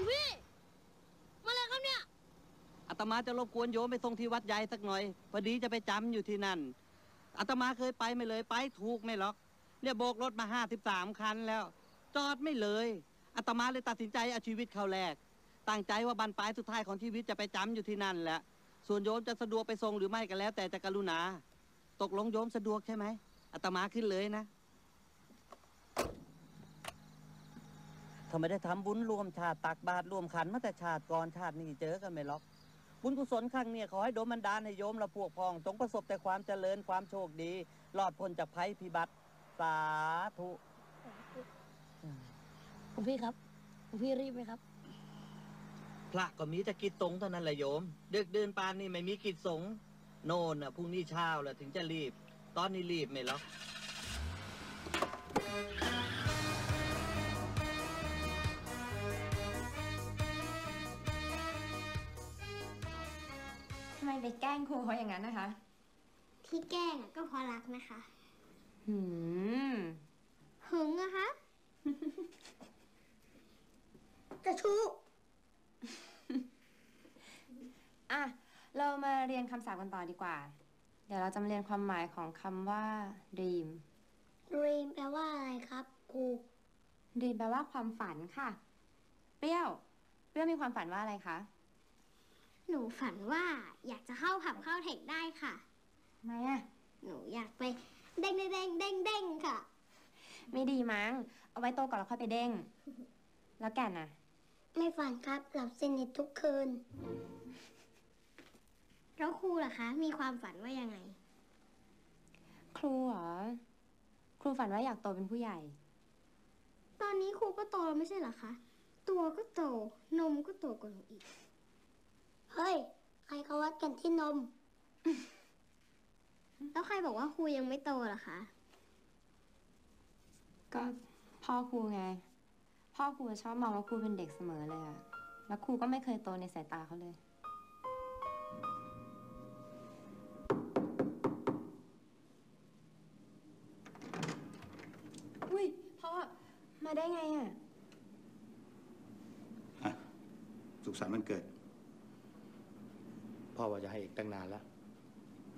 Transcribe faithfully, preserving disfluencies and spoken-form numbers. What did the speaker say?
พี่มาเลยครับเนี่ยอาตมาจะรบกวนโยมไปส่งที่วัดใหญ่สักหน่อยพอดีจะไปจำอยู่ที่นั่นอาตมาเคยไปไม่เลยไปถูกไม่หรอกเนี่ยโบกรถมาห้าสิบสามคันแล้วจอดไม่เลยอาตมาเลยตัดสินใจเอาชีวิตเข้าแลกตั้งใจว่าบั้นปลายสุดท้ายของชีวิตจะไปจำอยู่ที่นั่นแหละส่วนโยมจะสะดวกไปส่งหรือไม่ก็แล้วแต่จะกรุณาตกลงโยมสะดวกใช่ไหมอาตมาขึ้นเลยนะถ้าไม่ได้ทำบุญรวมชาติตักบาตรรวมขันมาแต่ชาติก่อนชาตินี้เจอกันไม่หรอกบุญกุศลครั้งนี้ขอให้โดนบันดาลให้โยมและพวกพ้องจงประสบแต่ความเจริญความโชคดีรอดพ้นจากภัยพิบัติสาธุคุณพี่ครับคุณพี่รีบไหมครับพระก็มีแต่กิจสงฆ์เท่านั้นแหละโยมดึกเดินปานนี่ไม่มีกิจสงฆ์โน่นน่ะพรุ่งนี้เช้าแล้วถึงจะรีบตอนนี้รีบไม่หรอกทำไมไปแกล้งครูเขาอย่างนั้นนะคะที่แกล้งก็เพราะรักนะคะหืมหึงอะคะจะชู้อ่ะเรามาเรียนคำศัพท์กันต่อดีกว่าเดี๋ยวเราจะมาเรียนความหมายของคำว่า dream dream แปลว่าอะไรครับครู dream แปลว่าความฝันค่ะเปรี้ยวเปรี้ยวมีความฝันว่าอะไรคะหนูฝันว่าอยากจะเข้าผับเข้าเทคได้ค่ะทำไมอ่ะหนูอยากไปเด้งเด้งเด้งเด้งเด้งค่ะไม่ดีมั้งเอาไว้โตก่อนแล้วค่อยไปเด้งแล้วแก่น่ะไม่ฝันครับหลับสนิททุกคืนแล้วครูล่ะคะมีความฝันว่ายังไงครูเหรอครูฝันว่าอยากโตเป็นผู้ใหญ่ตอนนี้ครูก็โตแล้วไม่ใช่เหรอคะตัวก็โตนมก็โตกว่าหนูอีกเฮ้ยใครเขาวัดกันที่นม แล้วใครบอกว่าครูยังไม่โตล่ะคะก็พ่อครูไงพ่อครูชอบมองว่าครูเป็นเด็กเสมอเลยอะแล้วครูก็ไม่เคยโตในสายตาเขาเลยอุ้ยพ่อมาได้ไงอะอ่ะสุขสันต์วันเกิดพ่อว่าจะให้อีกตั้งนานแล้ว